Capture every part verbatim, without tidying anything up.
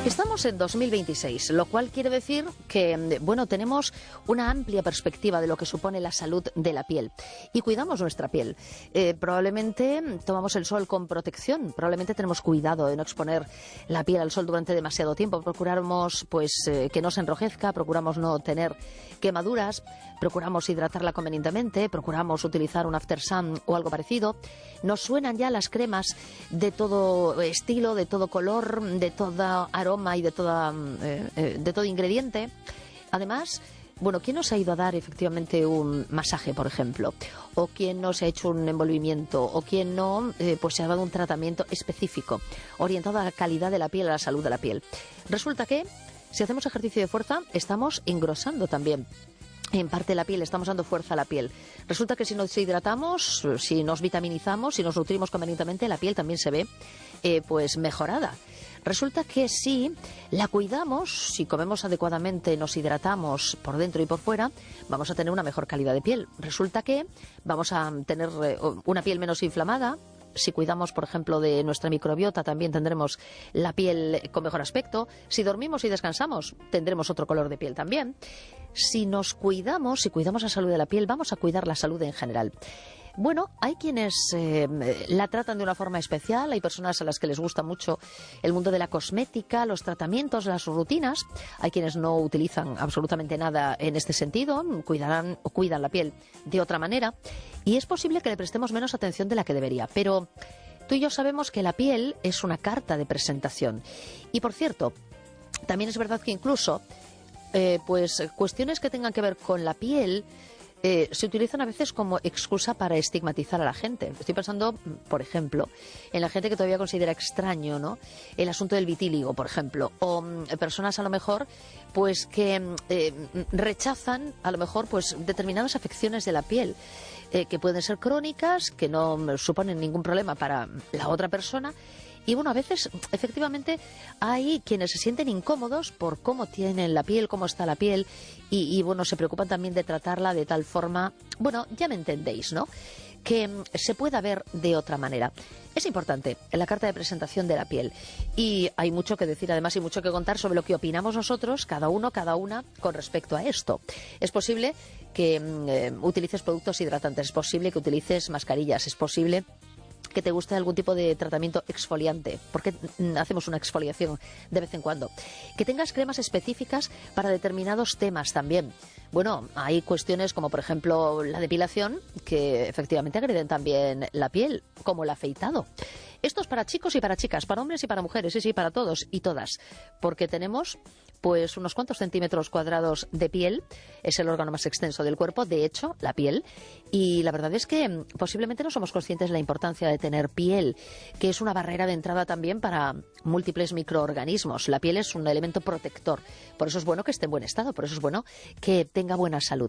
Estamos en dos mil veintiséis, lo cual quiere decir que, bueno, tenemos una amplia perspectiva de lo que supone la salud de la piel y cuidamos nuestra piel. Eh, probablemente tomamos el sol con protección, probablemente tenemos cuidado de no exponer la piel al sol durante demasiado tiempo, procuramos pues eh, que no se enrojezca, procuramos no tener quemaduras, procuramos hidratarla convenientemente, procuramos utilizar un after sun o algo parecido. Nos suenan ya las cremas de todo estilo, de todo color, de toda aroma y de toda eh, eh, de todo ingrediente. Además, bueno, ¿quién nos ha ido a dar efectivamente un masaje, por ejemplo? ¿O quién nos ha hecho un envolvimiento? ¿O quién no, eh, pues se ha dado un tratamiento específico orientado a la calidad de la piel, a la salud de la piel? Resulta que si hacemos ejercicio de fuerza, estamos engrosando también en parte la piel, estamos dando fuerza a la piel. Resulta que si nos hidratamos, si nos vitaminizamos, si nos nutrimos convenientemente, la piel también se ve eh, pues mejorada. Resulta que si la cuidamos, si comemos adecuadamente, nos hidratamos por dentro y por fuera, vamos a tener una mejor calidad de piel. Resulta que vamos a tener una piel menos inflamada. Si cuidamos, por ejemplo, de nuestra microbiota, también tendremos la piel con mejor aspecto. Si dormimos y descansamos, tendremos otro color de piel también. Si nos cuidamos, si cuidamos la salud de la piel, vamos a cuidar la salud en general. Bueno, hay quienes eh, la tratan de una forma especial, hay personas a las que les gusta mucho el mundo de la cosmética, los tratamientos, las rutinas, hay quienes no utilizan absolutamente nada en este sentido, cuidarán o cuidan la piel de otra manera, y es posible que le prestemos menos atención de la que debería, pero tú y yo sabemos que la piel es una carta de presentación. Y por cierto, también es verdad que incluso eh, pues cuestiones que tengan que ver con la piel Eh, se utilizan a veces como excusa para estigmatizar a la gente. Estoy pensando, por ejemplo, en la gente que todavía considera extraño, ¿no?, el asunto del vitíligo, por ejemplo, o mm, personas a lo mejor pues que eh, rechazan a lo mejor pues determinadas afecciones de la piel eh, que pueden ser crónicas, que no suponen ningún problema para la otra persona. Y bueno, a veces efectivamente hay quienes se sienten incómodos por cómo tienen la piel, cómo está la piel y, y bueno, se preocupan también de tratarla de tal forma, bueno, ya me entendéis, ¿no?, que se pueda ver de otra manera. Es importante en la carta de presentación de la piel y hay mucho que decir además y mucho que contar sobre lo que opinamos nosotros, cada uno, cada una, con respecto a esto. Es posible que eh, utilices productos hidratantes, es posible que utilices mascarillas, es posible que te guste algún tipo de tratamiento exfoliante, porque hacemos una exfoliación de vez en cuando, que tengas cremas específicas para determinados temas también. Bueno, hay cuestiones como por ejemplo la depilación, que efectivamente agreden también la piel, como el afeitado. Esto es para chicos y para chicas, para hombres y para mujeres, sí, sí, para todos y todas, porque tenemos pues unos cuantos centímetros cuadrados de piel, es el órgano más extenso del cuerpo, de hecho, la piel, y la verdad es que posiblemente no somos conscientes de la importancia de tener piel, que es una barrera de entrada también para múltiples microorganismos. La piel es un elemento protector, por eso es bueno que esté en buen estado, por eso es bueno que tenga buena salud.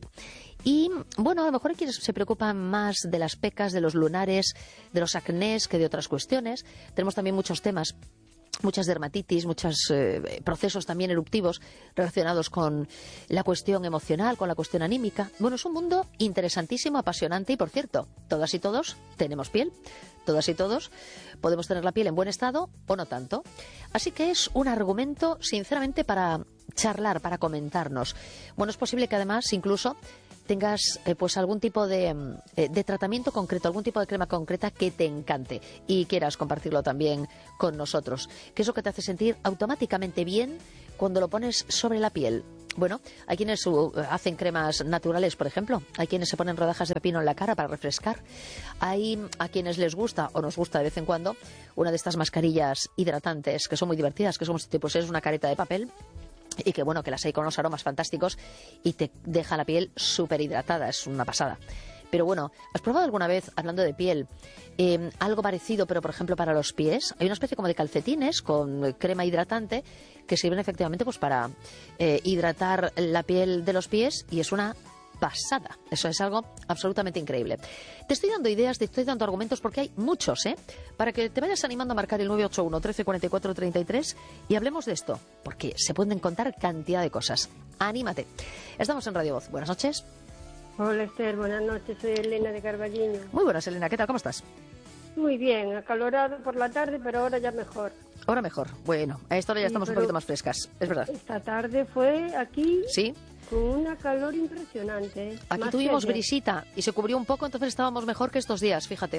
Y bueno, a lo mejor hay quienes se preocupan más de las pecas, de los lunares, de los acnés que de otras cuestiones. Tenemos también muchos temas, muchas dermatitis, muchos eh, procesos también eruptivos relacionados con la cuestión emocional, con la cuestión anímica. Bueno, es un mundo interesantísimo, apasionante y, por cierto, todas y todos tenemos piel. Todas y todos podemos tener la piel en buen estado o no tanto. Así que es un argumento, sinceramente, para charlar, para comentarnos. Bueno, es posible que además incluso tengas eh, pues algún tipo de, eh, de tratamiento concreto, algún tipo de crema concreta que te encante y quieras compartirlo también con nosotros. ¿Qué es lo que te hace sentir automáticamente bien cuando lo pones sobre la piel? Bueno, hay quienes uh, hacen cremas naturales, por ejemplo. Hay quienes se ponen rodajas de pepino en la cara para refrescar. Hay a quienes les gusta, o nos gusta de vez en cuando, una de estas mascarillas hidratantes que son muy divertidas, que son pues es una careta de papel y que bueno, que las hay con unos aromas fantásticos y te deja la piel súper hidratada, es una pasada. Pero bueno, ¿has probado alguna vez, hablando de piel, eh, algo parecido, pero por ejemplo para los pies? Hay una especie como de calcetines con crema hidratante que sirven efectivamente pues para eh, hidratar la piel de los pies y es una pasada. Eso es algo absolutamente increíble. Te estoy dando ideas, te estoy dando argumentos porque hay muchos, ¿eh? Para que te vayas animando a marcar el nueve ocho uno, trece, cuarenta y cuatro, treinta y tres y hablemos de esto, porque se pueden contar cantidad de cosas. Anímate. Estamos en Radio Voz. Buenas noches. Hola Esther, buenas noches, soy Elena de Carballiño. Muy buenas, Elena, ¿qué tal? ¿Cómo estás? Muy bien, acalorado por la tarde, pero ahora ya mejor. Ahora mejor. Bueno, a esta hora ya Sí, estamos un pero poquito más frescas, es verdad. esta tarde fue aquí Sí, con una calor impresionante. ¿eh? aquí Más tuvimos seria. brisita y se cubrió un poco, entonces estábamos mejor que estos días, fíjate.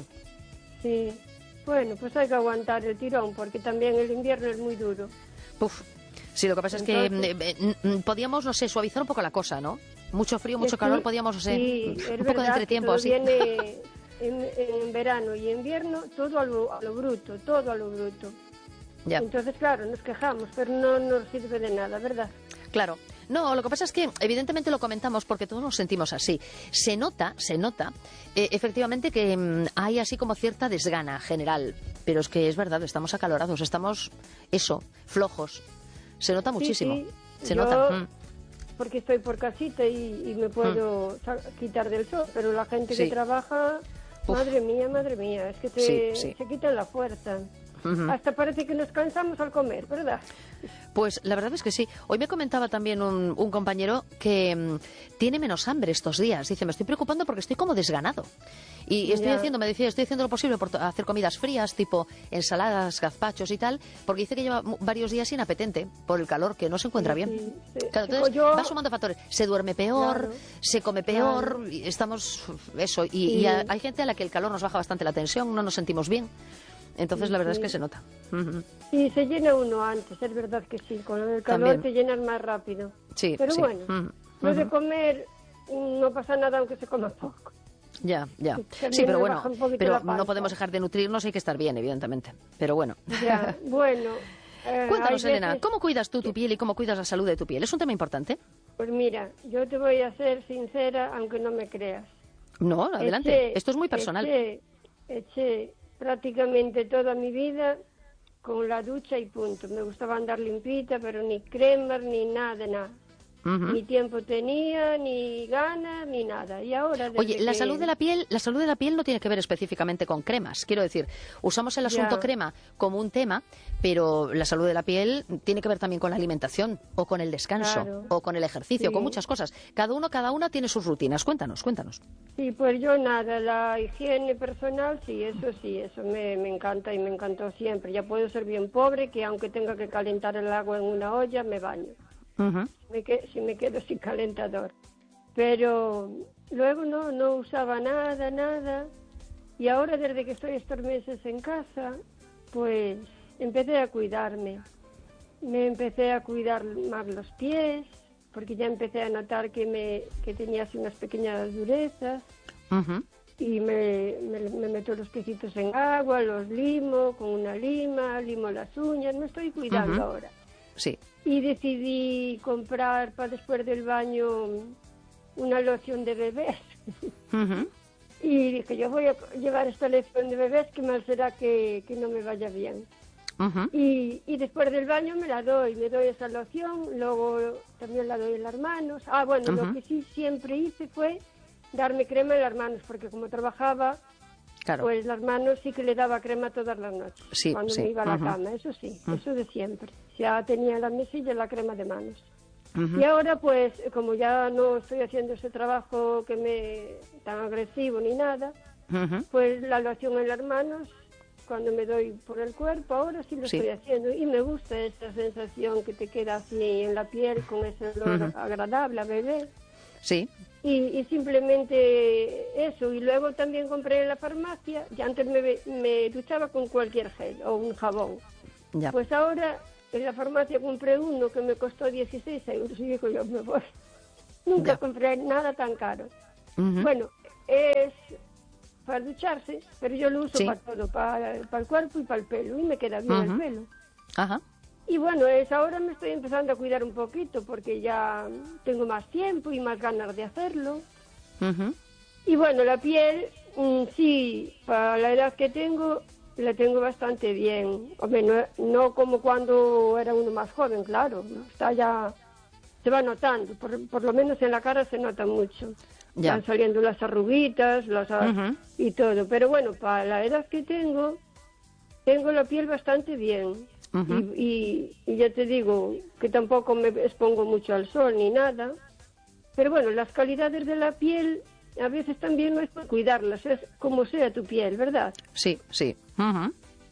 Sí. Bueno, pues hay que aguantar el tirón porque también el invierno es muy duro. Uf. Sí, lo que pasa Entonces- es que eh, eh, podíamos, no sé, suavizar un poco la cosa, ¿no? Mucho frío, mucho Que calor, sí, podíamos, no sé, sí, un es poco de verdad que entretiempo, todo así. viene en, en verano y invierno todo a lo, a lo bruto, todo a lo bruto. Ya. Entonces, claro, nos quejamos, pero no nos sirve de nada, ¿verdad? Claro. No, lo que pasa es que evidentemente lo comentamos porque todos nos sentimos así. Se nota, se nota, eh, efectivamente que mm, hay así como cierta desgana general, pero es que es verdad, estamos acalorados, estamos, eso, flojos. Se nota muchísimo. Sí, sí. Se Yo, nota. Mm. porque estoy por casita y, y me puedo sa- quitar del sol, pero la gente Sí. que trabaja, Uf. madre mía, madre mía, es que te, Sí, sí. se quitan la fuerza. Ujú. Hasta parece que nos cansamos al comer, ¿verdad? Pues la verdad es que sí. Hoy me comentaba también un, un compañero que mm, tiene menos hambre estos días. Dice, me estoy preocupando porque estoy como desganado. Y estoy Ya. haciendo, me decía, estoy haciendo lo posible por to- hacer comidas frías, tipo ensaladas, gazpachos y tal, porque dice que lleva mu- varios días inapetente por el calor, que no se encuentra Sí, bien. sí, sí. Claro, Digo, entonces yo- va sumando factores. Se duerme peor, Claro, se come peor, y estamos, eso. Y, y Sí. a- hay gente a la que el calor nos baja bastante la tensión, no nos sentimos bien. Entonces Sí, la verdad sí. es que se nota. Ujú. Sí, se llena uno antes, es verdad que sí, con el calor También. te llenas más rápido. Sí, Pero sí. bueno, Ujú, lo de ujú. comer mm, no pasa nada aunque se coma poco. Ya, ya. También Sí, pero me bueno, baja un poquito pero la panza. no podemos dejar de nutrirnos, hay que estar bien, evidentemente. Pero bueno. Ya, bueno. eh, Cuéntanos, hay Elena, veces- ¿cómo cuidas tú tu piel y cómo cuidas la salud de tu piel? ¿Es un tema importante? Pues mira, yo te voy a ser sincera, aunque no me creas. No, adelante. Eché- Esto es muy personal. Eché, eché prácticamente toda mi vida con la ducha y punto. Me gustaba andar limpita, pero ni cremas, ni nada, nada. Ujú. Ni tiempo tenía, ni ganas, ni nada. Y ahora desde Oye, la que- salud de la piel, la salud de la piel no tiene que ver específicamente con cremas. Quiero decir, usamos el asunto Ya. crema como un tema, pero la salud de la piel tiene que ver también con la alimentación o con el descanso Claro. o con el ejercicio, Sí. con muchas cosas. Cada uno, cada una tiene sus rutinas. Cuéntanos, cuéntanos. Sí, pues yo nada, la higiene personal, sí, eso sí, eso me, me encanta y me encantó siempre. Ya puedo ser bien pobre, que aunque tenga que calentar el agua en una olla, me baño. Ujú. Me que- si me quedo sin calentador. Pero luego no, no usaba nada, nada. Y ahora desde que estoy estos meses en casa, pues empecé a cuidarme. Me empecé a cuidar más los pies, porque ya empecé a notar que, me, que tenía así unas pequeñas durezas. Ujú. Y me, me, me meto los piecitos en agua, los limo con una lima, limo las uñas, me estoy cuidando Ujú. ahora. Sí. Y decidí comprar para después del baño una loción de bebés. Ujú. Y dije, yo voy a llevar esta loción de bebés, que mal será que, que no me vaya bien. Ujú. Y, y después del baño me la doy, me doy esa loción, luego también la doy en las manos. Ah, bueno, Ujú. lo que sí siempre hice fue darme crema en las manos, porque como trabajaba, Claro. pues las manos sí que le daba crema todas las noches, Sí, cuando sí. me iba a la Ujú. cama, eso sí, eso de siempre. Ya tenía en la mesilla la crema de manos. Ujú. Y ahora, pues, como ya no estoy haciendo ese trabajo que me tan agresivo ni nada, Ujú. pues la loción en las manos, cuando me doy por el cuerpo, ahora sí lo Sí. estoy haciendo. Y me gusta esa sensación que te queda así en la piel, con ese olor Ujú. agradable a bebé. Sí. Y, y simplemente eso. Y luego también compré en la farmacia, y antes me, me duchaba con cualquier gel o un jabón. Ya. Pues ahora en la farmacia compré uno que me costó dieciséis euros y digo yo, me voy. Nunca Ya. compré nada tan caro. Ujú. Bueno, es para ducharse, pero yo lo uso Sí. para todo, para, para el cuerpo y para el pelo, y me queda bien Ujú. el pelo. Ajá. Y bueno, es ahora me estoy empezando a cuidar un poquito porque ya tengo más tiempo y más ganas de hacerlo. Ujú. Y bueno, la piel, mm, sí, para la edad que tengo, la tengo bastante bien. Hombre, no, no como cuando era uno más joven, claro. Está ya, se va notando, por, por lo menos en la cara se nota mucho. Ya. Van saliendo las arruguitas, las ar- Ujú. y todo. Pero bueno, para la edad que tengo, tengo la piel bastante bien. Ujú. y, y, y ya te digo que tampoco me expongo mucho al sol ni nada. Pero bueno, las calidades de la piel a veces también no es por cuidarlas, es como sea tu piel, ¿verdad? Sí, sí. Ujú.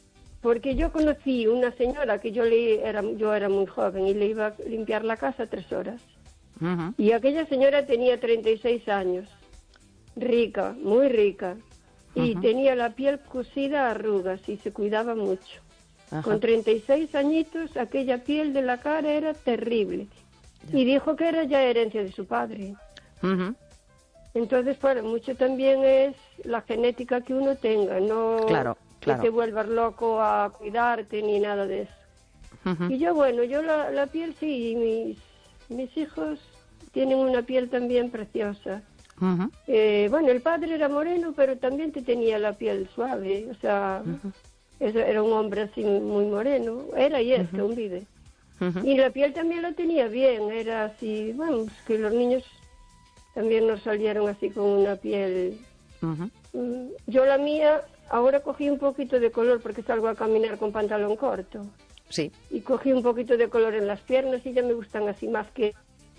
porque yo conocí una señora que yo le era yo era muy joven y le iba a limpiar la casa tres horas. Uh-huh. Y aquella señora tenía treinta y seis años, rica, muy rica, y uh-huh. tenía la piel cosida a arrugas y se cuidaba mucho. Uh-huh. Con treinta y seis añitos, aquella piel de la cara era terrible. Yeah. Y dijo que era ya herencia de su padre. Uh-huh. Entonces, bueno, mucho también es la genética que uno tenga, no claro, claro. que te vuelvas loco a cuidarte ni nada de eso. Uh-huh. Y yo, bueno, yo la, la piel sí, mis, mis hijos tienen una piel también preciosa. Uh-huh. Eh, bueno, el padre era moreno, pero también te tenía la piel suave, o sea, uh-huh. era un hombre así muy moreno, era y es, uh-huh. que aún vive. Uh-huh. Y la piel también la tenía bien, era así, bueno, que los niños también nos salieron así con una piel. Uh-huh. Yo la mía, ahora cogí un poquito de color porque salgo a caminar con pantalón corto. Sí. Y cogí un poquito de color en las piernas y ya me gustan así más que...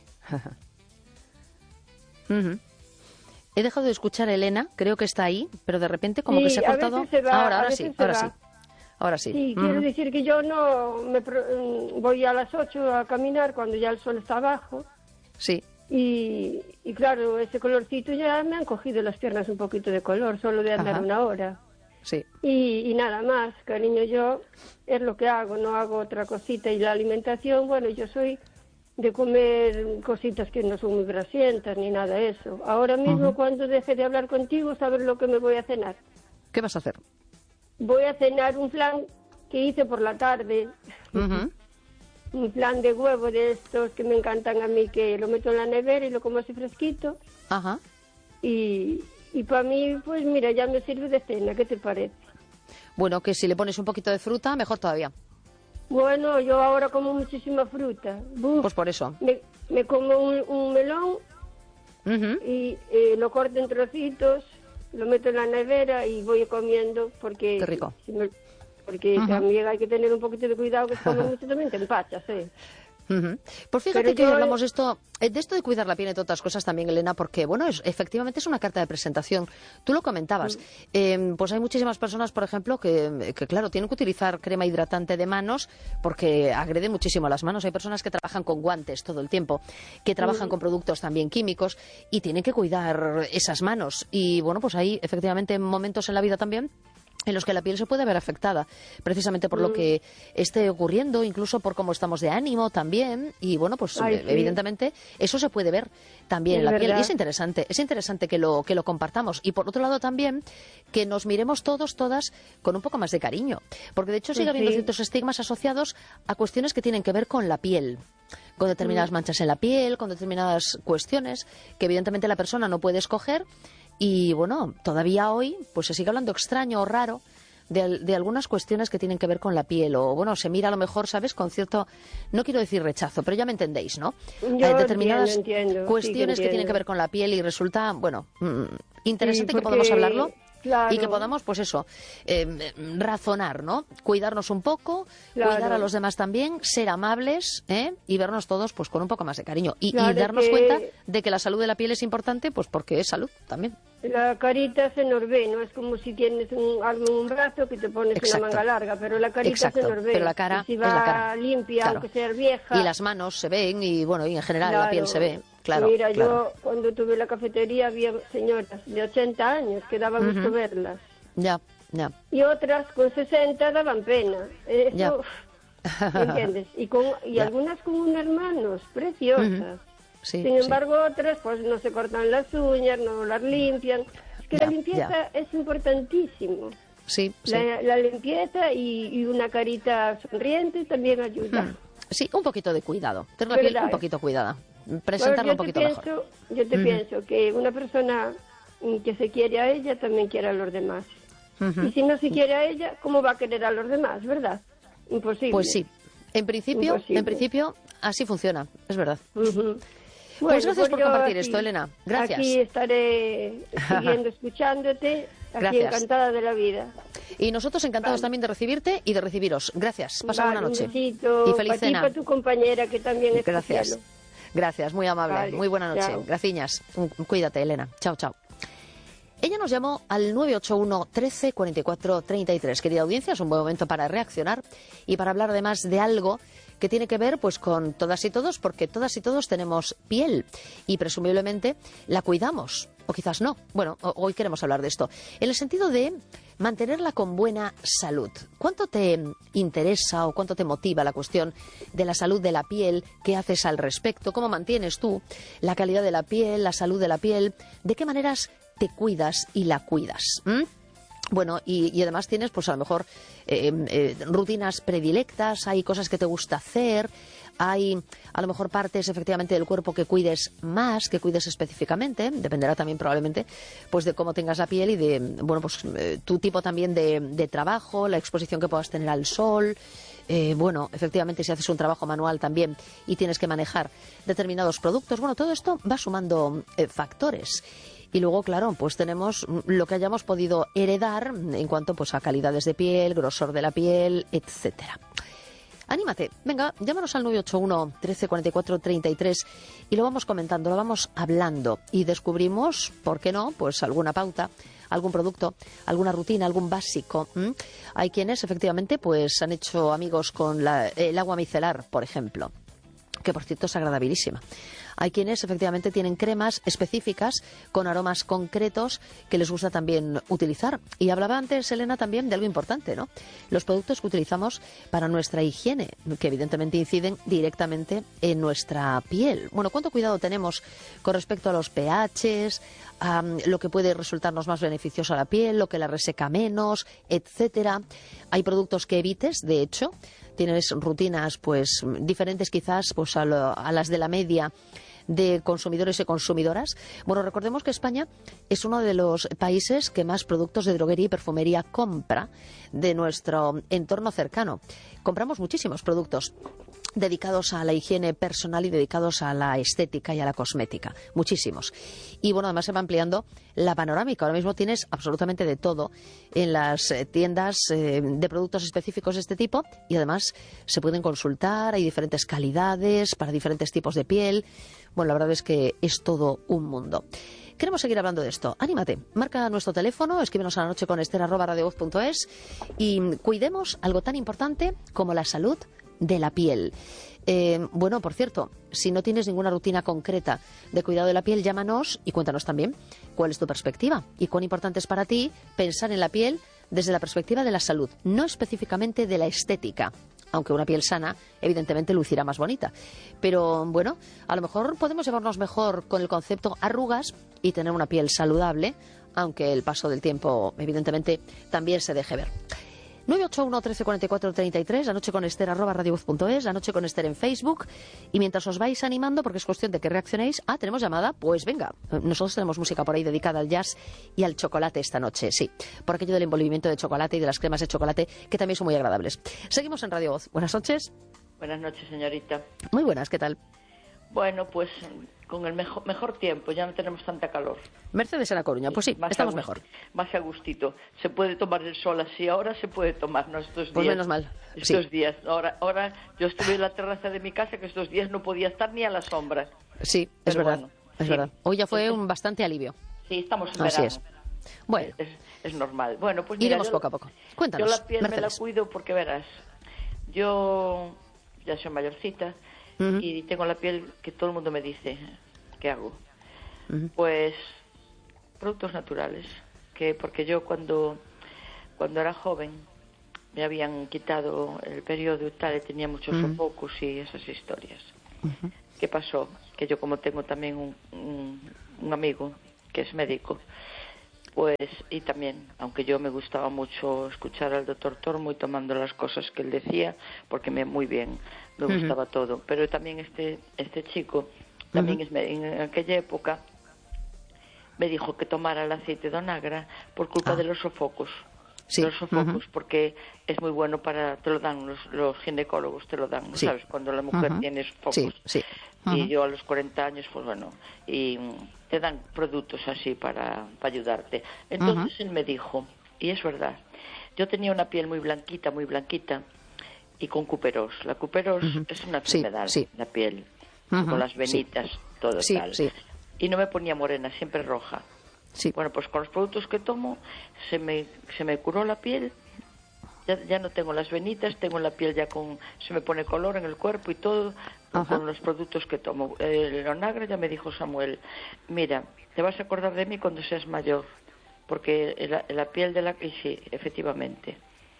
uh-huh. He dejado de escuchar a Elena, creo que está ahí, pero de repente como sí, que se ha cortado. A veces se va, ahora, ahora a sí, veces ahora se sí. va. Ahora sí. Sí, uh-huh. quiero decir que yo no me pro... voy a las ocho a caminar cuando ya el sol está abajo. Sí. Y, y claro, ese colorcito ya me han cogido las piernas un poquito de color, solo de andar Ajá. una hora. Sí. Y, y nada más, cariño, yo es lo que hago, no hago otra cosita. Y la alimentación, bueno, yo soy de comer cositas que no son muy grasientas ni nada de eso. Ahora mismo, uh-huh. cuando deje de hablar contigo, ¿sabes lo que me voy a cenar? ¿Qué vas a hacer? Voy a cenar un flan que hice por la tarde. Uh-huh. Un flan de huevo de estos que me encantan a mí, que lo meto en la nevera y lo como así fresquito. Ajá. Y, y para mí, pues mira, ya me sirve de cena, ¿qué te parece? Bueno, que si le pones un poquito de fruta, mejor todavía. Bueno, yo ahora como muchísima fruta. Buf, pues por eso. Me, me como un, un melón uh-huh. y eh, lo corto en trocitos, lo meto en la nevera y voy comiendo porque... Qué rico. Si me, porque uh-huh. también hay que tener un poquito de cuidado, que se come mucho también te empachas, ¿eh? Uh-huh. Pues fíjate Pero que yo... hoy hablamos esto, de esto de cuidar la piel, entre otras cosas también, Elena, porque, bueno, es, efectivamente es una carta de presentación. Tú lo comentabas. Uh-huh. Eh, pues hay muchísimas personas, por ejemplo, que, que, claro, tienen que utilizar crema hidratante de manos porque agrede muchísimo las manos. Hay personas que trabajan con guantes todo el tiempo, que trabajan uh-huh. con productos también químicos y tienen que cuidar esas manos. Y, bueno, pues hay efectivamente momentos en la vida también en los que la piel se puede ver afectada, precisamente por mm. lo que esté ocurriendo, incluso por cómo estamos de ánimo también, y bueno, pues Ay, sí. evidentemente eso se puede ver también es en la verdad. piel, y es interesante, es interesante que lo, que lo compartamos, y por otro lado también que nos miremos todos, todas, con un poco más de cariño, porque de hecho sigue sí, habiendo sí. ciertos estigmas asociados a cuestiones que tienen que ver con la piel, con determinadas mm. manchas en la piel, con determinadas cuestiones que evidentemente la persona no puede escoger. Y bueno, todavía hoy pues se sigue hablando extraño o raro de, de algunas cuestiones que tienen que ver con la piel. O bueno, se mira a lo mejor, ¿sabes? Con cierto, no quiero decir rechazo, pero ya me entendéis, ¿no? Yo Hay determinadas entiendo, entiendo. cuestiones Sí, que, que tienen que ver con la piel y resulta, bueno, mmm, interesante sí, porque... que podamos hablarlo. Claro. Y que podamos, pues eso, eh, razonar, ¿no? Cuidarnos un poco, claro. cuidar a los demás también, ser amables, ¿eh? Y vernos todos pues con un poco más de cariño. Y, claro y darnos que... cuenta de que la salud de la piel es importante, pues porque es salud también. La carita se nos ve, no es como si tienes un, algo en un brazo que te pones Exacto. una manga larga, pero la carita Exacto. se nos ve. Pero la cara y si va es la cara. limpia, claro. aunque sea vieja. Y las manos se ven y bueno, y en general claro. la piel se ve. Claro, Mira, claro. yo cuando tuve la cafetería había señoras de ochenta años que daba gusto uh-huh. verlas. Ya, ya. Y otras con sesenta daban pena. Eso, ya. ¿me entiendes? Y, con, y algunas con unos hermanos preciosas. Uh-huh. sí, Sin embargo, sí. otras pues no se cortan las uñas, no las limpian. Es que ya, la limpieza ya. es importantísimo. Sí, la, sí. la limpieza y, y una carita sonriente también ayuda. Hmm. Sí, un poquito de cuidado. Tener la piel un poquito cuidada. Presentarla un poquito pienso, mejor. Yo te uh-huh. pienso que una persona que se quiere a ella también quiere a los demás. Uh-huh. Y si no se quiere a ella, ¿cómo va a querer a los demás, verdad? Imposible. Pues sí. En principio, Imposible. en principio así funciona, es verdad. Uh-huh. Pues bueno, gracias pues por yo compartir aquí, esto, Elena. Gracias. Aquí estaré siguiendo escuchándote. Aquí gracias. Encantada de la vida. Y nosotros encantados vale. también de recibirte y de recibiros. Gracias. Pasa vale, buena noche. Un besito y feliz para cena. Ti, para tu compañera que también es Gracias. cielo. Gracias, muy amable. Vale, muy buena noche. chao. Graciñas. Cuídate, Elena. Chao, chao. Ella nos llamó al nueve ocho uno, trece, cuarenta y cuatro, treinta y tres. Querida audiencia, es un buen momento para reaccionar y para hablar además de algo que tiene que ver pues con todas y todos, porque todas y todos tenemos piel y presumiblemente la cuidamos, o quizás no. Bueno, hoy queremos hablar de esto, en el sentido de mantenerla con buena salud. ¿Cuánto te interesa o cuánto te motiva la cuestión de la salud de la piel? ¿Qué haces al respecto? ¿Cómo mantienes tú la calidad de la piel, la salud de la piel? ¿De qué maneras te cuidas y la cuidas? ¿Mm? Bueno, y, y además tienes, pues a lo mejor, eh, eh, rutinas predilectas, hay cosas que te gusta hacer, hay a lo mejor partes efectivamente del cuerpo que cuides más, que cuides específicamente, dependerá también probablemente pues de cómo tengas la piel y de, bueno, pues eh, tu tipo también de, de trabajo, la exposición que puedas tener al sol. Eh, bueno, efectivamente, si haces un trabajo manual también y tienes que manejar determinados productos, bueno, todo esto va sumando eh, factores. Y luego, claro, pues tenemos lo que hayamos podido heredar en cuanto pues a calidades de piel, grosor de la piel, etcétera. Anímate, venga, llámanos al nueve ocho uno, trece, cuarenta y cuatro, treinta y tres y lo vamos comentando, lo vamos hablando y descubrimos, ¿por qué no?, pues alguna pauta, algún producto, alguna rutina, algún básico. ¿Mm? Hay quienes efectivamente pues han hecho amigos con la, el agua micelar, por ejemplo, que por cierto es agradabilísima. Hay quienes efectivamente tienen cremas específicas con aromas concretos que les gusta también utilizar. Y hablaba antes, Elena, también de algo importante, ¿no? Los productos que utilizamos para nuestra higiene, que evidentemente inciden directamente en nuestra piel. Bueno, ¿cuánto cuidado tenemos con respecto a los pHs, a lo que puede resultarnos más beneficioso a la piel, lo que la reseca menos, etcétera? Hay productos que evites, de hecho. Tienes rutinas pues diferentes quizás pues a, lo, a las de la media de consumidores y consumidoras. Bueno, recordemos que España es uno de los países que más productos de droguería y perfumería compra de nuestro entorno cercano. Compramos muchísimos productos dedicados a la higiene personal y dedicados a la estética y a la cosmética. Muchísimos. Y bueno, además se va ampliando la panorámica. Ahora mismo tienes absolutamente de todo en las tiendas eh, de productos específicos de este tipo y además se pueden consultar, hay diferentes calidades para diferentes tipos de piel. Bueno, la verdad es que es todo un mundo. Queremos seguir hablando de esto. Anímate, marca nuestro teléfono, escríbenos a la noche con Esther arroba radiovoz punto es y cuidemos algo tan importante como la salud de la piel. Eh, bueno, por cierto, si no tienes ninguna rutina concreta de cuidado de la piel, llámanos y cuéntanos también cuál es tu perspectiva y cuán importante es para ti pensar en la piel desde la perspectiva de la salud, no específicamente de la estética. Aunque una piel sana, evidentemente, lucirá más bonita. Pero, bueno, a lo mejor podemos llevarnos mejor con el concepto arrugas y tener una piel saludable, aunque el paso del tiempo, evidentemente, también se deje ver. nueve ocho uno, trece, cuarenta y cuatro, treinta y tres, la noche con Esther arroba radiovoz punto es, la noche con Esther en Facebook. Y mientras os vais animando, porque es cuestión de que reaccionéis, ah, ¿tenemos llamada? Pues venga, nosotros tenemos música por ahí dedicada al jazz y al chocolate esta noche, sí, por aquello del envolvimiento de chocolate y de las cremas de chocolate, que también son muy agradables. Seguimos en Radio Voz. Buenas noches. Buenas noches, señorita. Muy buenas, ¿qué tal? Bueno, pues con el mejor, mejor tiempo, ya no tenemos tanta calor. Mercedes en La Coruña, pues sí, más estamos a mejor. Más a gustito. Se puede tomar el sol así, ahora se puede tomar, ¿no? Estos días. Pues menos mal. Estos sí. días. Ahora, ahora yo estuve en la terraza de mi casa que estos días no podía estar ni a la sombra. Sí, Pero es verdad. Bueno, es sí. verdad. Hoy ya fue un bastante alivio. Sí, estamos en Así verano. es. Bueno. Es, es normal. Bueno, pues mira, iremos yo, poco a poco. Cuéntanos, yo la piel Mercedes. me la cuido porque verás, yo ya soy mayorcita uh-huh. y tengo la piel que todo el mundo me dice, ¿qué hago? Uh-huh. Pues productos naturales, que porque yo cuando cuando era joven me habían quitado el periodo y tal, y tenía muchos uh-huh. sofocos y esas historias. Uh-huh. ¿Qué pasó? Que yo como tengo también un, un, un amigo que es médico, pues, y también, aunque yo me gustaba mucho escuchar al doctor Tormo y tomando las cosas que él decía, porque me muy bien, me uh-huh. gustaba todo, pero también este este chico, también uh-huh. es, en aquella época, me dijo que tomara el aceite de onagra por culpa ah. de los sofocos. Sí. Los sofocos, uh-huh. porque es muy bueno para, te lo dan los, los ginecólogos, te lo dan, sí. ¿sabes? Cuando la mujer uh-huh. tiene sofocos. Sí, sí. Uh-huh. Y yo a los cuarenta años, pues bueno, y te dan productos así para, para ayudarte. Entonces uh-huh. él me dijo, y es verdad, yo tenía una piel muy blanquita, muy blanquita, y con cuperos. La cuperos uh-huh. es una enfermedad, sí, sí. la piel, uh-huh. con las venitas, sí. todo sí, tal. Sí. Y no me ponía morena, siempre roja. Sí. Bueno, pues con los productos que tomo se me, se me curó la piel. Ya, ya no tengo las venitas, tengo la piel ya con... Se me pone color en el cuerpo y todo con, con los productos que tomo. El Onagra, ya me dijo Samuel, mira, te vas a acordar de mí cuando seas mayor, porque la, la piel de la... Y sí, efectivamente.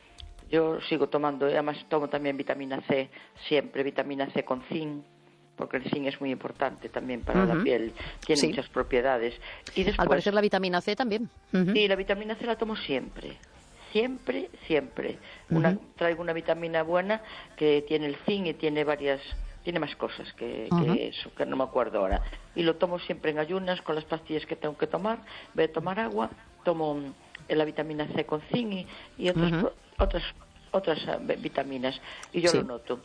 Yo sigo tomando, además tomo también vitamina C, siempre vitamina C con zinc, porque el zinc es muy importante también para uh-huh. la piel, tiene sí. muchas propiedades. Y después, al parecer la vitamina C también. Uh-huh. Sí, la vitamina C la tomo siempre. Siempre, siempre. Una, uh-huh. Traigo una vitamina buena que tiene el zinc y tiene varias, tiene más cosas que, uh-huh. que eso, que no me acuerdo ahora. Y lo tomo siempre en ayunas con las pastillas que tengo que tomar. Voy a tomar agua, tomo la vitamina C con zinc y, y otras, uh-huh. otras, otras uh, vitaminas. Y yo sí. lo noto.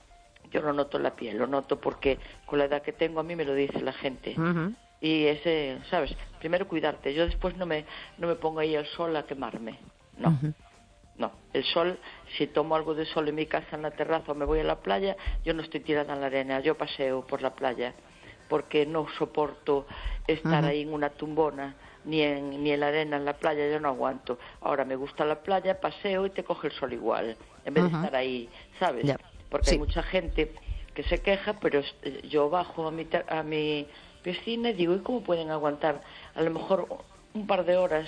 Yo lo noto en la piel, lo noto porque con la edad que tengo a mí me lo dice la gente. Uh-huh. Y ese, ¿sabes? Primero cuidarte. Yo después no me, no me pongo ahí al sol a quemarme. No, uh-huh. no, el sol, si tomo algo de sol en mi casa, en la terraza o me voy a la playa, yo no estoy tirada en la arena, yo paseo por la playa, porque no soporto estar uh-huh. ahí en una tumbona, ni en, ni en la arena, en la playa, yo no aguanto. Ahora me gusta la playa, paseo y te coge el sol igual, en vez uh-huh. de estar ahí, ¿sabes? Yeah. Porque sí. hay mucha gente que se queja, pero yo bajo a mi, a mi piscina y digo, ¿y cómo pueden aguantar a lo mejor un par de horas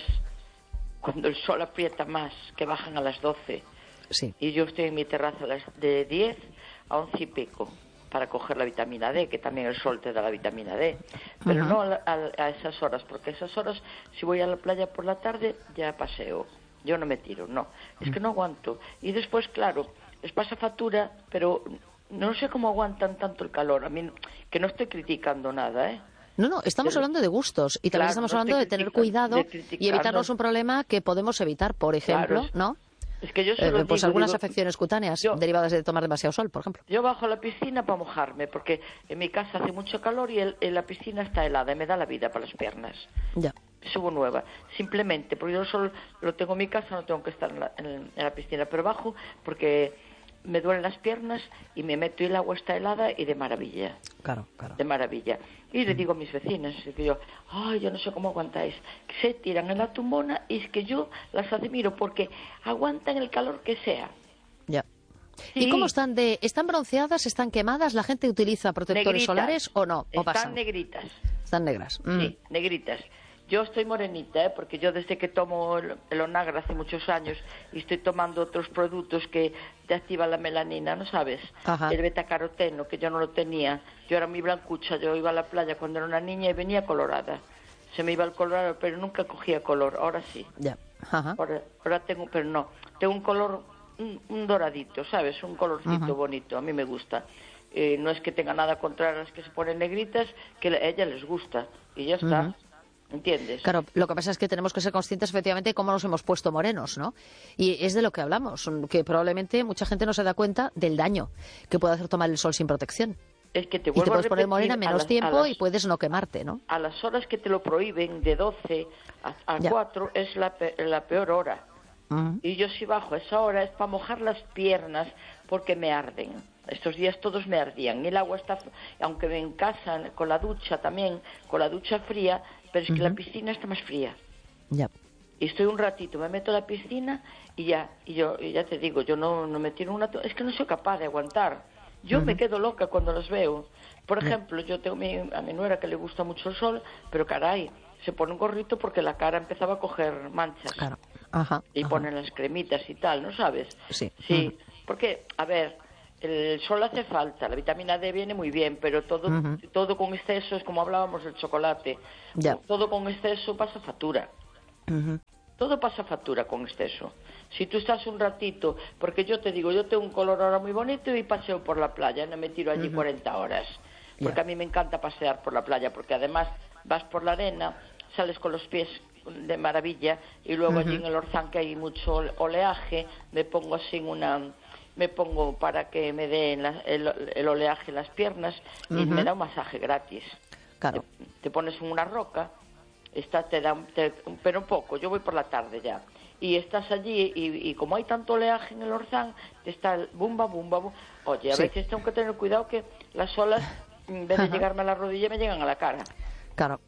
cuando el sol aprieta más, que bajan a las doce? Sí. Y yo estoy en mi terraza de diez a once y pico para coger la vitamina D, que también el sol te da la vitamina D. Pero uh-huh. no a, a, a esas horas, porque a esas horas, si voy a la playa por la tarde, ya paseo. Yo no me tiro, no. Es que no aguanto. Y después, claro, les pasa factura, pero no sé cómo aguantan tanto el calor. A mí, que no estoy criticando nada, ¿eh? No, no, estamos hablando de gustos y también claro, estamos no hablando de tener cuidado de y evitarnos un problema que podemos evitar, por ejemplo, claro, ¿no? Es que yo eh, pues digo, algunas digo, afecciones cutáneas yo, derivadas de tomar demasiado sol, por ejemplo. Yo bajo a la piscina para mojarme, porque en mi casa hace mucho calor y el, en la piscina está helada y me da la vida para las piernas. Ya. Subo nueva, simplemente, porque yo solo lo tengo en mi casa, no tengo que estar en la, en, en la piscina, pero bajo porque me duelen las piernas y me meto y el agua está helada y de maravilla. Claro, claro. De maravilla. Y le digo a mis vecinas, que yo, ay, yo no sé cómo aguantáis, que se tiran en la tumbona y es que yo las admiro porque aguantan el calor que sea. Ya. Sí. ¿Y cómo están de, están bronceadas, están quemadas? ¿La gente utiliza protectores negritas. solares o no? ¿O están pasan? negritas. Están negras. Mm. Sí, negritas. Yo estoy morenita, ¿eh? Porque yo desde que tomo el, el Onagra hace muchos años y estoy tomando otros productos que te activan la melanina, ¿no sabes? Ajá. El betacaroteno, que yo no lo tenía. Yo era muy blancucha, yo iba a la playa cuando era una niña y venía colorada. Se me iba el colorado, pero nunca cogía color, ahora sí. Ya. Ajá. Ahora, ahora tengo, pero no, tengo un color, un, un doradito, ¿sabes? Un colorcito Ajá. bonito, a mí me gusta. Eh, no es que tenga nada contra las que se ponen negritas, que a ella les gusta y ya está. Ajá. ¿Entiendes? Claro, lo que pasa es que tenemos que ser conscientes efectivamente de cómo nos hemos puesto morenos, ¿no? Y es de lo que hablamos, que probablemente mucha gente no se da cuenta del daño que puede hacer tomar el sol sin protección. Es que te y te puedes poner morena menos las, tiempo las, y puedes no quemarte, ¿no? A las horas que te lo prohíben, de doce a, a cuatro, es la, pe la peor hora. Uh-huh. Y yo si bajo a esa hora es para mojar las piernas porque me arden. Estos días todos me ardían. El agua está, aunque en casa, con la ducha también, con la ducha fría, pero es que uh-huh. la piscina está más fría. Ya. Y estoy un ratito, me meto a la piscina y ya, y yo y ya te digo, yo no, no me tiro una... Es que no soy capaz de aguantar. Yo uh-huh. me quedo loca cuando los veo. Por ejemplo, yo tengo mi, a mi nuera que le gusta mucho el sol, pero caray, se pone un gorrito porque la cara empezaba a coger manchas. Claro. Ajá, y ajá. ponen las cremitas y tal, ¿no sabes? Sí. Sí, uh-huh. porque, a ver, el sol hace falta, la vitamina D viene muy bien, pero todo uh-huh. todo con exceso es como hablábamos del chocolate. Ya. Todo con exceso pasa factura. Uh-huh. Todo pasa factura con exceso. Si tú estás un ratito, porque yo te digo, yo tengo un color ahora muy bonito y paseo por la playa, no me tiro allí uh-huh. cuarenta horas. Porque yeah. a mí me encanta pasear por la playa, porque además vas por la arena, sales con los pies de maravilla y luego uh-huh. allí en el Orzán, que hay mucho oleaje, me pongo así en una... me pongo para que me dé el, el oleaje en las piernas y uh-huh. me da un masaje gratis. Claro. Te, te pones en una roca, está, te da, te, pero un poco, yo voy por la tarde ya, y estás allí y, y como hay tanto oleaje en el Orzán, te está el bumba, bumba, bumba. Oye, a sí. veces tengo que tener cuidado que las olas, en vez de uh-huh. llegarme a la rodilla, me llegan a la cara. Claro.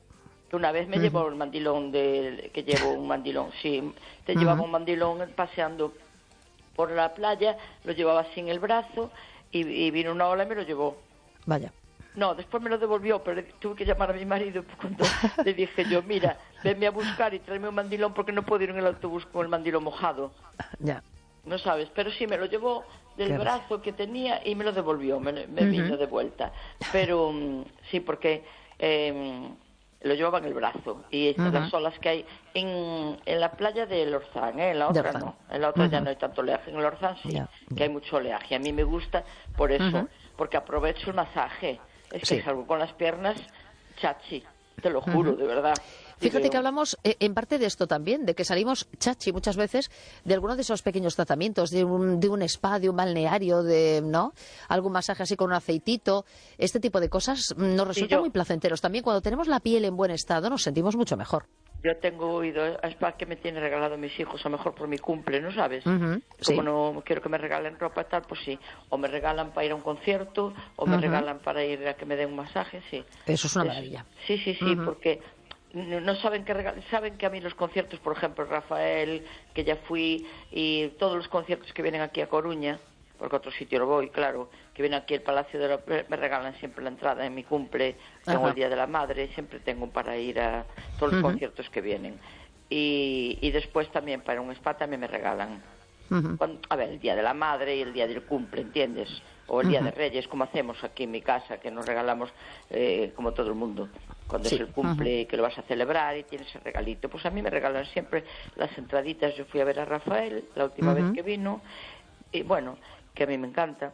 Que una vez me uh-huh. llevó el mandilón, de, que llevo un mandilón, sí, te uh-huh. llevaba un mandilón paseando por la playa, lo llevaba así en el brazo y, y vino una ola y me lo llevó. Vaya. No, después me lo devolvió, pero tuve que llamar a mi marido cuando le dije yo, mira, venme a buscar y tráeme un mandilón porque no puedo ir en el autobús con el mandilón mojado. Ya. No sabes, pero sí, me lo llevó del Qué brazo que tenía y me lo devolvió, me, me uh-huh. vino de vuelta. Pero um, sí, porque eh, lo llevaba en el brazo y estas uh-huh. las olas que hay en, en la playa del Orzán, ¿eh? En la otra no, en la otra uh-huh. ya no hay tanto oleaje, en el Orzán sí, yeah. que hay mucho oleaje. A mí me gusta por eso, uh-huh. porque aprovecho el masaje. Es que sí. salgo con las piernas chachi, te lo juro, uh-huh. de verdad. Fíjate que hablamos eh, en parte de esto también, de que salimos chachi muchas veces de alguno de esos pequeños tratamientos, de un, de un spa, de un balneario, de ¿no? algún masaje así con un aceitito. Este tipo de cosas nos resultan yo, muy placenteros. También cuando tenemos la piel en buen estado nos sentimos mucho mejor. Yo tengo ido a spa que me tienen regalado mis hijos, a lo mejor por mi cumple, ¿no sabes? Uh-huh, Como sí. no quiero que me regalen ropa y tal, pues sí. O me regalan para ir a un concierto, o me uh-huh. regalan para ir a que me den un masaje, sí. Eso es una maravilla. Sí, sí, sí, uh-huh. porque no saben que regal... saben que a mí los conciertos, por ejemplo, Rafael, que ya fui, y todos los conciertos que vienen aquí a Coruña, porque a otro sitio lo voy, claro, que vienen aquí al Palacio de la... me regalan siempre la entrada en mi cumple, tengo Ajá. el Día de la Madre, siempre tengo para ir a todos los uh-huh. conciertos que vienen. Y, y después también para un spa también me regalan. Uh-huh. Cuando, a ver, el Día de la Madre y el Día del Cumple, ¿entiendes? O el Día uh-huh. de Reyes, como hacemos aquí en mi casa, que nos regalamos eh, como todo el mundo. Cuando sí. es el cumple uh-huh. que lo vas a celebrar y tienes el regalito. Pues a mí me regalan siempre las entraditas. Yo fui a ver a Rafael la última uh-huh. vez que vino. Y bueno, que a mí me encanta.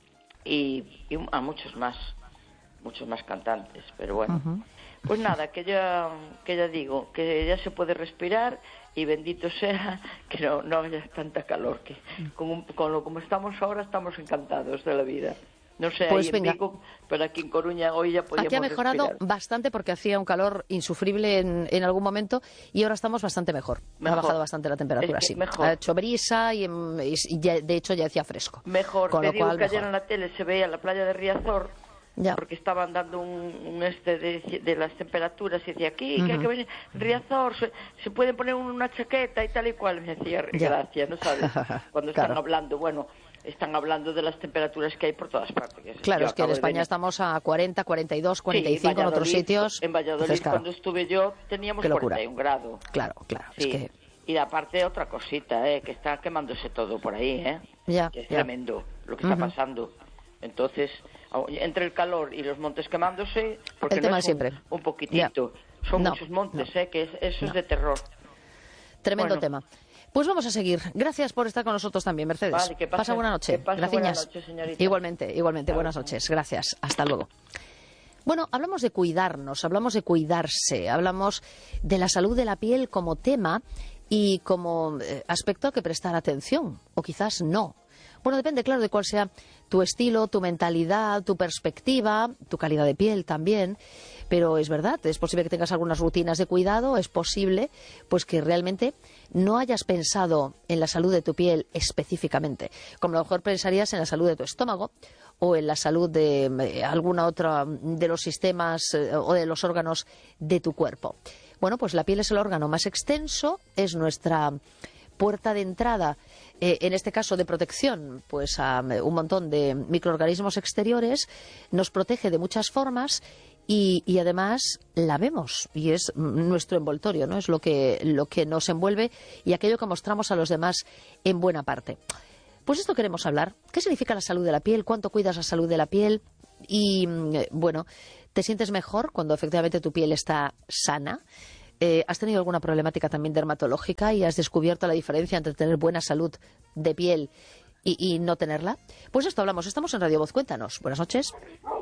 Y, y a muchos más, muchos más cantantes. Pero bueno, uh-huh. pues nada, que ya, que ya digo, que ya se puede respirar. Y bendito sea que no, no haya tanta calor, que con, con lo como estamos ahora estamos encantados de la vida. No sé, pues ahí venga. en Vigo, pero aquí en Coruña hoy ya podíamos Aquí ha mejorado respirar. Bastante porque hacía un calor insufrible en, en algún momento y ahora estamos bastante mejor. mejor. Ha bajado bastante la temperatura, es que sí. Mejor. Ha hecho brisa y, y, y ya, de hecho ya hacía fresco. Mejor, Con te lo digo cual, que mejor. ayer en la tele se veía la playa de Riazor, ya. porque estaban dando un, un este de, de las temperaturas y decía aquí, uh-huh. que hay que venir, Riazor, se, se puede poner una chaqueta y tal y cual. Me decía, ya. Gracias, ¿no sabes? Cuando están claro. hablando, bueno... Están hablando de las temperaturas que hay por todas partes. Claro, es que en España estamos a cuarenta, cuarenta y dos, cuarenta y cinco sí, en otros sitios. En Valladolid, Entonces, claro, cuando estuve yo, teníamos cuarenta y un grados. Claro, claro. Sí. Es que... Y aparte otra cosita, ¿eh? Que está quemándose todo por ahí, ¿eh? Ya, que es ya. tremendo lo que uh-huh. está pasando. Entonces, entre el calor y los montes quemándose, porque el tema no de es siempre. Un, un poquitito, ya. Son no, muchos montes, no. ¿eh? Que es, eso no. es de terror. Tremendo bueno. tema. Pues vamos a seguir. Gracias por estar con nosotros también, Mercedes. Vale, que pase, Pasa buena noche. Que pase Gracias. Buena noche, señorita. Igualmente, igualmente. Buenas noches. Gracias. Hasta luego. Bueno, hablamos de cuidarnos, hablamos de cuidarse, hablamos de la salud de la piel como tema y como eh, aspecto al que prestar atención, o quizás no. Bueno, depende, claro, de cuál sea tu estilo, tu mentalidad, tu perspectiva, tu calidad de piel también. Pero es verdad, es posible que tengas algunas rutinas de cuidado, es posible pues que realmente no hayas pensado en la salud de tu piel específicamente, como a lo mejor pensarías en la salud de tu estómago o en la salud de eh, alguna otra de los sistemas eh, o de los órganos de tu cuerpo. Bueno, pues la piel es el órgano más extenso, es nuestra puerta de entrada, eh, en este caso de protección, pues a un montón de microorganismos exteriores, nos protege de muchas formas y, y además la vemos y es nuestro envoltorio, ¿no? Es lo que, lo que nos envuelve y aquello que mostramos a los demás en buena parte. Pues esto queremos hablar. ¿Qué significa la salud de la piel? ¿Cuánto cuidas la salud de la piel? Y, bueno, ¿te sientes mejor cuando efectivamente tu piel está sana? Eh, ¿Has tenido alguna problemática también dermatológica y has descubierto la diferencia entre tener buena salud de piel y, y no tenerla? Pues esto hablamos. Estamos en Radio Voz. Cuéntanos. Buenas noches.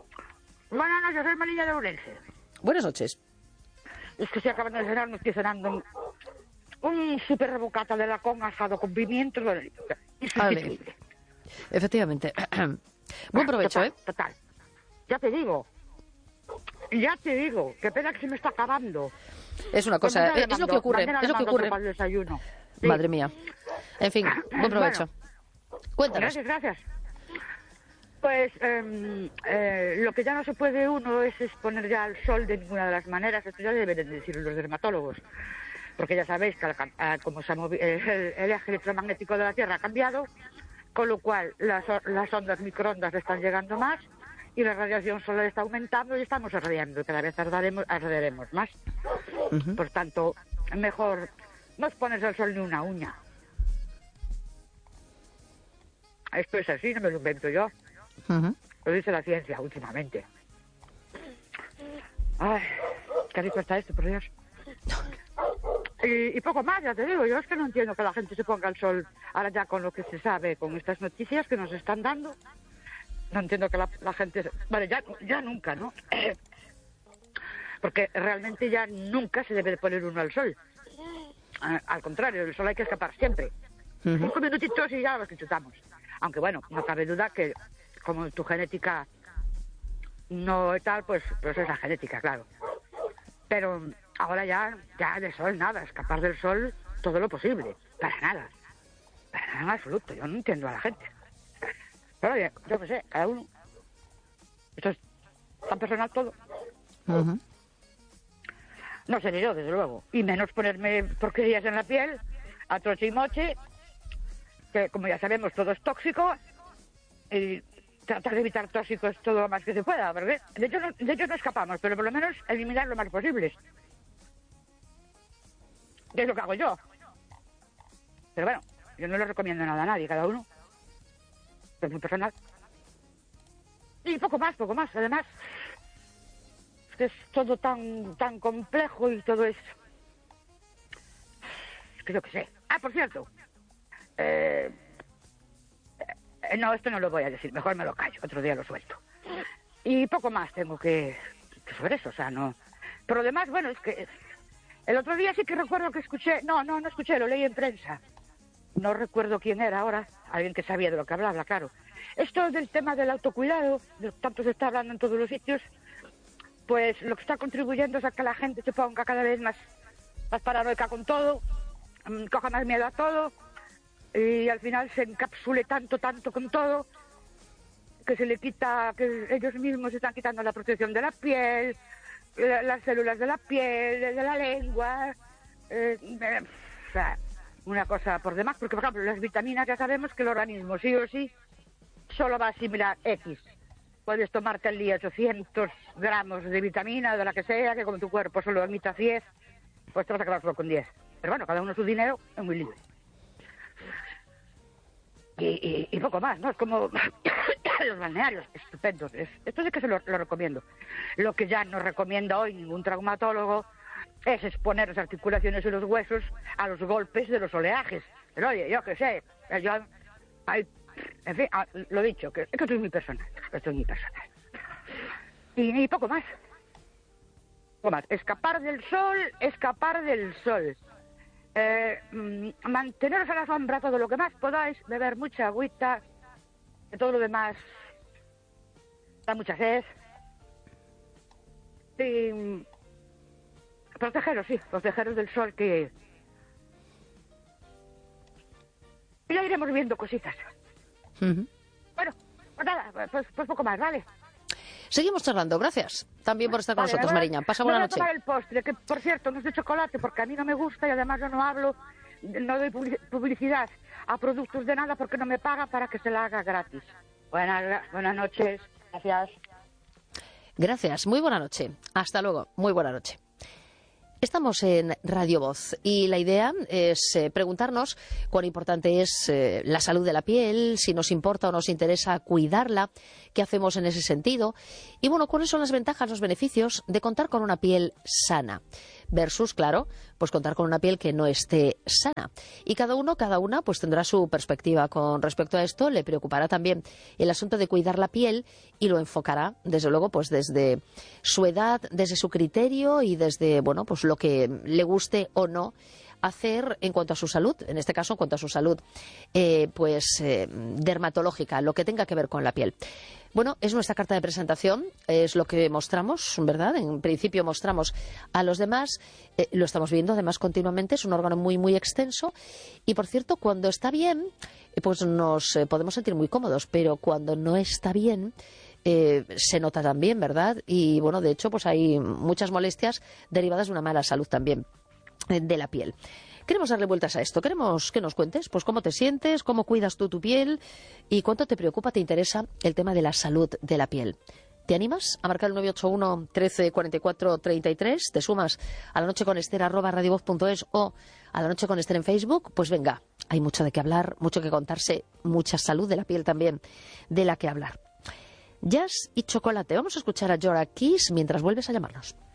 Buenas noches, soy María de Ourense. Buenas noches. Es que se acaban de cenar, me estoy cenando un, un super rebocata de lacón asado con pimientos. Vale. Efectivamente. Buen provecho, total, ¿eh? Total. Ya te digo. Ya te digo. Qué pena que se me está acabando. Es una cosa, es, es lo que ocurre, es lo que ocurre. Para el desayuno. Sí. Madre mía. En fin, buen provecho. Bueno, Cuéntanos. Gracias, gracias. Pues eh, eh, lo que ya no se puede uno es exponer ya al sol de ninguna de las maneras. Esto ya deben decir los dermatólogos, porque ya sabéis que al, como se ha movi- el, el eje electromagnético de la Tierra ha cambiado, con lo cual las, las ondas microondas están llegando más y la radiación solar está aumentando y estamos ardiendo, cada vez arderemos, arderemos más. Uh-huh. Por tanto, mejor no exponerse al sol ni una uña. Esto es así, no me lo invento yo. Uh-huh. Lo dice la ciencia últimamente. Ay, qué rico está esto, por Dios. Y, y poco más, ya te digo, yo es que no entiendo que la gente se ponga al sol ahora ya con lo que se sabe, con estas noticias que nos están dando. No entiendo que la, la gente... Vale, ya, ya nunca, ¿no? Porque realmente ya nunca se debe de poner uno al sol. Al contrario, el sol hay que escapar siempre. Uh-huh. Cinco minutitos y ya los que chutamos. Aunque bueno, no cabe duda que como tu genética no es tal, pues, pues es la genética, claro. Pero ahora ya, ya de sol nada, escapar del sol todo lo posible. Para nada. Para nada en absoluto. Yo no entiendo a la gente. Pero oye, yo qué sé, cada uno. Esto es tan personal todo. Uh-huh. No sé ni yo, desde luego. Y menos ponerme porquerías en la piel, a troche y moche, que como ya sabemos todo es tóxico, y tratar de evitar tóxicos todo lo más que se pueda, ¿verdad? De hecho no, de hecho no escapamos, pero por lo menos eliminar lo más posible. Que es lo que hago yo. Pero bueno, yo no le recomiendo nada a nadie, cada uno. Es muy personal. Y poco más, poco más. Además, es que es todo tan, tan complejo y todo es... Es que yo qué sé. Ah, por cierto. Eh... No, esto no lo voy a decir, mejor me lo callo, otro día lo suelto. Y poco más tengo que, que sobre eso, o sea, no... Pero además, bueno, es que el otro día sí que recuerdo que escuché, no, no, no escuché, lo leí en prensa. No recuerdo quién era ahora, alguien que sabía de lo que hablaba, claro. Esto del tema del autocuidado, de tanto se está hablando en todos los sitios, pues lo que está contribuyendo es a que la gente se ponga cada vez más, más paranoica con todo, coja más miedo a todo, y al final se encapsule tanto, tanto con todo, que se le quita, que ellos mismos se están quitando la protección de la piel, las células de la piel, de la lengua, eh, eh, o sea, una cosa por demás, porque por ejemplo las vitaminas ya sabemos que el organismo sí o sí solo va a asimilar X. Puedes tomarte al día ochocientos gramos de vitamina, de la que sea, que como tu cuerpo solo admita diez, pues te vas a acabar solo con diez. Pero bueno, cada uno su dinero es muy libre. Y, y, y poco más, ¿no? Es como los balnearios, estupendos. Es, esto sí que se lo, lo recomiendo. Lo que ya no recomienda hoy ningún traumatólogo es exponer las articulaciones y los huesos a los golpes de los oleajes. Pero oye, yo qué sé, yo... Hay, en fin, lo dicho, que esto es muy personal. Esto es muy personal. Y, y poco más. Poco más. Escapar del sol, escapar del sol. Eh, manteneros a la sombra todo lo que más podáis, beber mucha agüita, de todo lo demás da mucha sed. Y protegeros, sí, protegeros del sol, que ya iremos viendo cositas. Uh-huh. Bueno, pues nada, pues, pues poco más, ¿vale? Seguimos charlando, gracias también por estar con vale, nosotros, voy, Mariña. Pasa buena voy a noche. tomar el postre, que por cierto no es de chocolate, porque a mí no me gusta y además yo no hablo, no doy publicidad a productos de nada porque no me paga para que se la haga gratis. Buenas, buenas noches, gracias. Gracias, muy buena noche. Hasta luego, muy buena noche. Estamos en Radio Voz y la idea es eh, preguntarnos cuán importante es eh, la salud de la piel, si nos importa o nos interesa cuidarla, qué hacemos en ese sentido y, bueno, cuáles son las ventajas, los beneficios de contar con una piel sana versus, claro, pues contar con una piel que no esté sana. Y cada uno, cada una, pues tendrá su perspectiva con respecto a esto. Le preocupará también el asunto de cuidar la piel y lo enfocará, desde luego, pues desde su edad, desde su criterio y desde, bueno, pues lo que le guste o no hacer en cuanto a su salud, en este caso en cuanto a su salud eh, pues eh, dermatológica, lo que tenga que ver con la piel. Bueno, es nuestra carta de presentación, es lo que mostramos, ¿verdad? En principio mostramos a los demás, eh, lo estamos viendo además continuamente, es un órgano muy, muy extenso y, por cierto, cuando está bien, eh, pues nos eh, podemos sentir muy cómodos, pero cuando no está bien, eh, se nota también, ¿verdad? Y, bueno, de hecho, pues hay muchas molestias derivadas de una mala salud también eh, de la piel. Queremos darle vueltas a esto, queremos que nos cuentes pues cómo te sientes, cómo cuidas tú tu piel y cuánto te preocupa, te interesa el tema de la salud de la piel. ¿Te animas a marcar el nueve ocho uno, trece, cuarenta y cuatro, treinta y tres? ¿Te sumas a La Noche con Ester arroba radiovoz punto es o a La Noche con Ester en Facebook? Pues venga, hay mucho de qué hablar, mucho que contarse, mucha salud de la piel también de la que hablar. Jazz y chocolate. Vamos a escuchar a Jorah Kiss mientras vuelves a llamarnos.